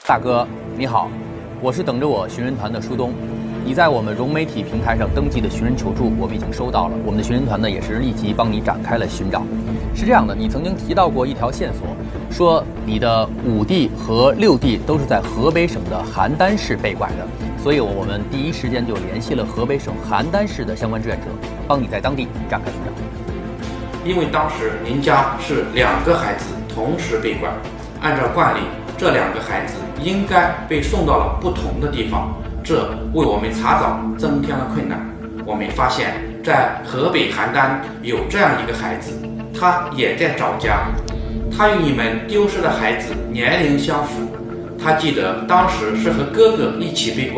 大哥你好，我是等着我寻人团的舒东。你在我们融媒体平台上登记的寻人求助，我们已经收到了。我们的寻人团呢，也是立即帮你展开了寻找。是这样的，你曾经提到过一条线索，说你的5弟和6弟都是在河北省的邯郸市被拐的，所以我们第一时间就联系了河北省邯郸市的相关志愿者，帮你在当地展开寻找。 因为当时您家是2个孩子同时被拐，按照惯例，这2个孩子应该被送到了不同的地方，这为我们查找增添了困难。我们发现，在河北邯郸有这样一个孩子，他也在找家，他与你们丢失的孩子年龄相符，他记得当时是和哥哥一起被拐。